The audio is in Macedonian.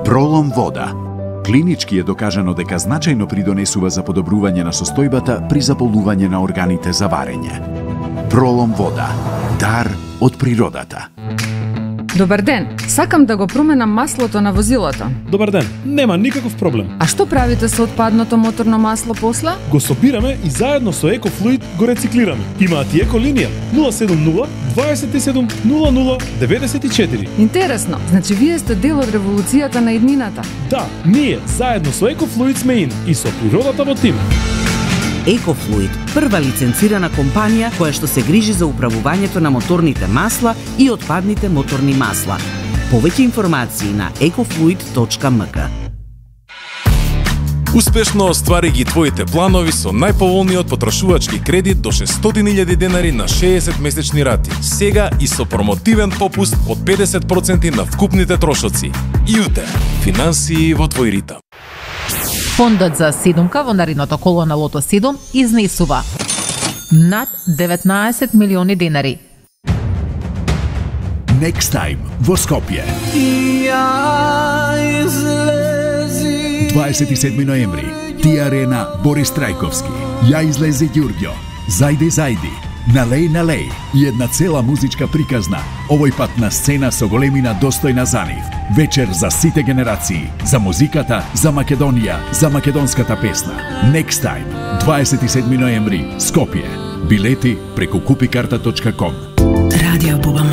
Пролом вода. Клинички е докажано дека значајно придонесува за подобрување на состојбата при заболување на органите за варење. Пролом вода. Дар од природата. Добар ден, сакам да го променам маслото на возилото. Добар ден, нема никаков проблем. А што правите со отпадното моторно масло после? Го сопираме и заедно со EcoFluid го рециклираме. Имаат и еколинија 070 27 00 94. Интересно, значи вие сте дел од револуцијата на иднината. Да, ние заедно со EcoFluid сме ин и со природата во тим. EcoFluid, прва лиценцирана компанија која што се грижи за управувањето на моторните масла и отпадните моторни масла. Повеќе информации на ecofluid.mk. Успешно оствари ги твоите планови со најповолниот потрошувачки кредит до 600.000 денари на 60 месечни рати. Сега и со промотивен попуст од 50% на вкупните трошоци. ИУТЕ. Финансии во твој ритам. Фондот за седумка во наредното коло на Лото 7 изнесува над 19 милиони денари. Next Time во Скопје. 27 ноември. Тија Арена, Борис Трајковски. Ја излези Ѓурѓо. Зајди, зајди. Налеј и една цела музичка приказна, овој пат на сцена со големина достојна за нив. Вечер за сите генерации, за музиката, за Македонија, за македонската песна. Next Time, 27 ноември, Скопје. Билети преку kupikarta.com. Радио Буба